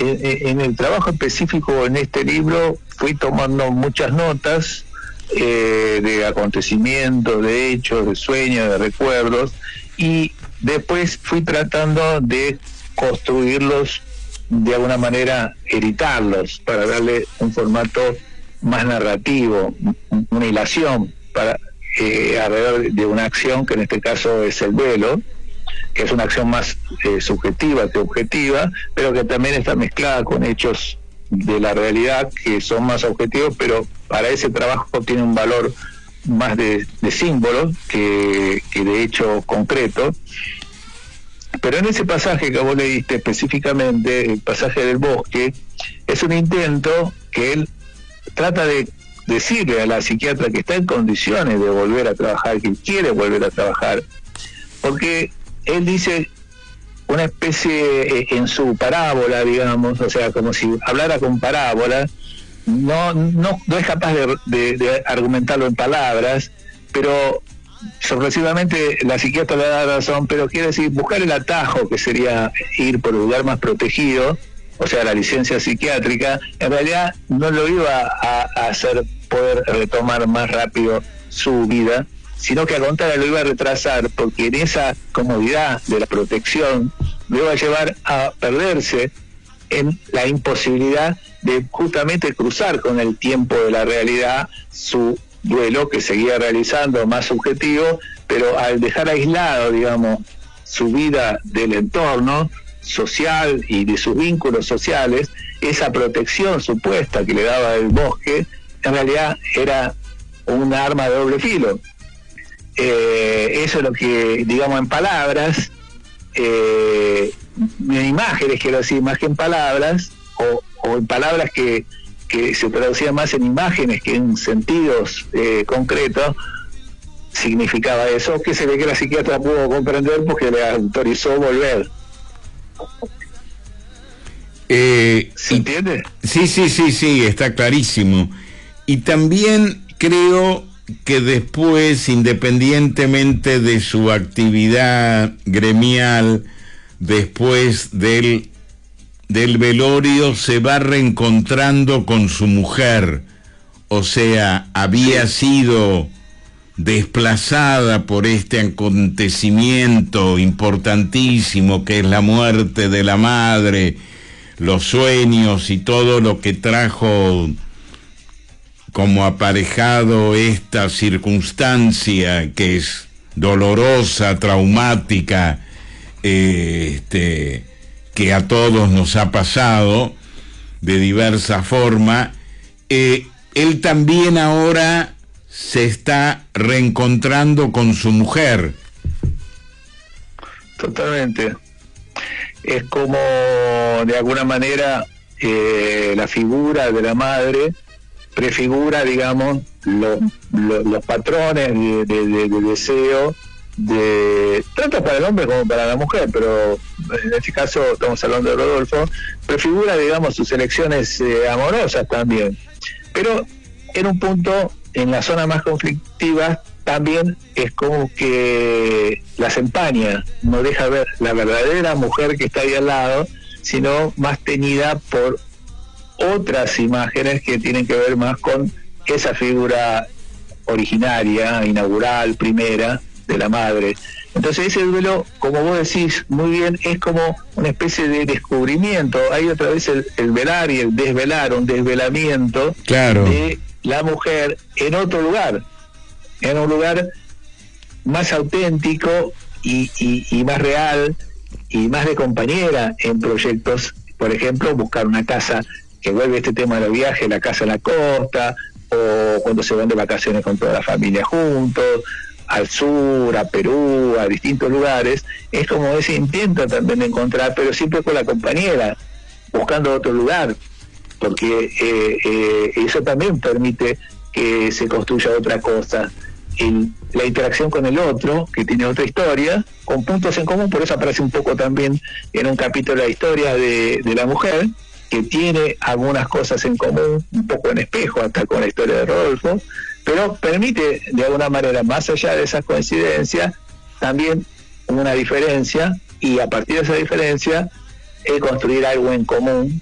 en el trabajo específico en este libro fui tomando muchas notas de acontecimientos, de hechos, de sueños, de recuerdos, y después fui tratando de construirlos, de alguna manera editarlos para darle un formato más narrativo, una hilación para alrededor de una acción que en este caso es el duelo, que es una acción más subjetiva que objetiva, pero que también está mezclada con hechos de la realidad que son más objetivos, pero para ese trabajo tiene un valor más de símbolo que de hecho concreto. Pero en ese pasaje que vos leíste específicamente, el pasaje del bosque, es un intento que él trata de decirle a la psiquiatra que está en condiciones de volver a trabajar, que quiere volver a trabajar, porque él dice una especie en su parábola, digamos, o sea, como si hablara con parábola, no es capaz de argumentarlo en palabras, pero sorpresivamente la psiquiatra le da razón, pero quiere decir buscar el atajo, que sería ir por el lugar más protegido, o sea, la licencia psiquiátrica, en realidad no lo iba a hacer poder retomar más rápido su vida, sino que al contrario lo iba a retrasar, porque en esa comodidad de la protección lo iba a llevar a perderse en la imposibilidad de justamente cruzar con el tiempo de la realidad su duelo, que seguía realizando más subjetivo, pero al dejar aislado, digamos, su vida del entorno social y de sus vínculos sociales, esa protección supuesta que le daba el bosque, en realidad era un arma de doble filo. Eso es lo que, digamos, en palabras, en imágenes, quiero decir, más que en palabras, o en palabras que se traducían más en imágenes que en sentidos concretos, significaba eso, que se ve que la psiquiatra pudo comprender porque le autorizó volver. ¿Se entiende? Sí, está clarísimo. Y también creo que después, independientemente de su actividad gremial, después del velorio, se va reencontrando con su mujer. O sea, había sido desplazada por este acontecimiento importantísimo que es la muerte de la madre, los sueños y todo lo que trajo como aparejado esta circunstancia que es dolorosa, traumática, que a todos nos ha pasado de diversa forma. Él también ahora se está reencontrando con su mujer. Totalmente. Es como, de alguna manera, la figura de la madre prefigura, digamos, los patrones de deseo, tanto para el hombre como para la mujer, pero en este caso estamos hablando de Rodolfo, prefigura, digamos, sus elecciones amorosas también. Pero en un punto, en la zona más conflictiva, también es como que las empaña, no deja ver la verdadera mujer que está ahí al lado, sino más teñida por otras imágenes que tienen que ver más con esa figura originaria, inaugural, primera, de la madre. Entonces ese duelo, como vos decís muy bien, es como una especie de descubrimiento. Hay otra vez el velar y el desvelar, un desvelamiento, claro, de la mujer en otro lugar, en un lugar más auténtico y más real y más de compañera en proyectos. Por ejemplo, buscar una casa, que vuelve este tema de los viajes, la casa en la costa, o cuando se van de vacaciones con toda la familia juntos, al sur, a Perú, a distintos lugares. Es como ese intento también de encontrar, pero siempre con la compañera, buscando otro lugar, porque eso también permite que se construya otra cosa. La interacción con el otro, que tiene otra historia, con puntos en común, por eso aparece un poco también en un capítulo la historia de la mujer, que tiene algunas cosas en común, un poco en espejo hasta con la historia de Rodolfo, pero permite de alguna manera, más allá de esas coincidencias, también una diferencia, y a partir de esa diferencia construir algo en común,